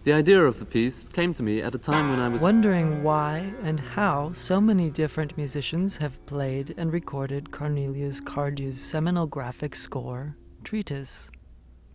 The idea of the piece came to me at a time when I was wondering why and how so many different musicians have played and recorded Cornelius Cardew's seminal graphic score, Treatise.